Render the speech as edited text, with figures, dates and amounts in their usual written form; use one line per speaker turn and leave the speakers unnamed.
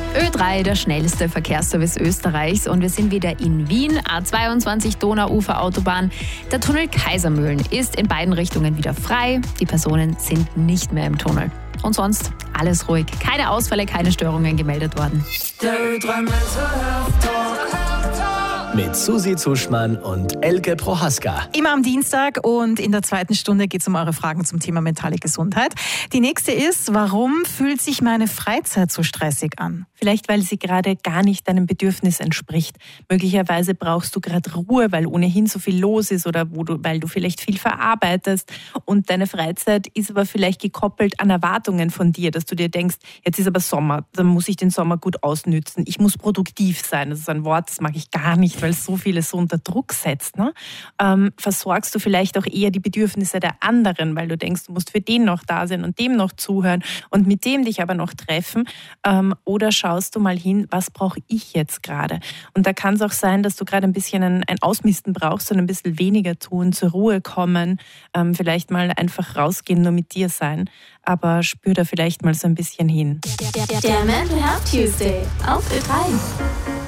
Ö3, der schnellste Verkehrsservice Österreichs, und wir sind wieder in Wien. A22 Donauuferautobahn. Der Tunnel Kaisermühlen ist in beiden Richtungen wieder frei. Die Personen sind nicht mehr im Tunnel. Und sonst alles ruhig. Keine Ausfälle, keine Störungen gemeldet worden.
Der Ö3 Mental Health Talk.
Mit Susi Zuschmann und Elke Prohaska.
Immer am Dienstag, und in der zweiten Stunde geht es um eure Fragen zum Thema mentale Gesundheit. Die nächste ist: Warum fühlt sich meine Freizeit so stressig an?
Vielleicht, weil sie gerade gar nicht deinem Bedürfnis entspricht. Möglicherweise brauchst du gerade Ruhe, weil ohnehin so viel los ist, oder weil du vielleicht viel verarbeitest. Und deine Freizeit ist aber vielleicht gekoppelt an Erwartungen von dir, dass du dir denkst, jetzt ist aber Sommer, dann muss ich den Sommer gut ausnützen. Ich muss produktiv sein. Das ist ein Wort, das mag ich gar nicht, weil es so vieles so unter Druck setzt. Ne? Versorgst du vielleicht auch eher die Bedürfnisse der anderen, weil du denkst, du musst für den noch da sein und dem noch zuhören und mit dem dich aber noch treffen. Oder schaust du mal hin, was brauche ich jetzt gerade? Und da kann es auch sein, dass du gerade ein bisschen ein Ausmisten brauchst und ein bisschen weniger tun, zur Ruhe kommen, vielleicht mal einfach rausgehen, nur mit dir sein. Aber spür da vielleicht mal so ein bisschen hin.
Der Mental Health Tuesday auf Ö3.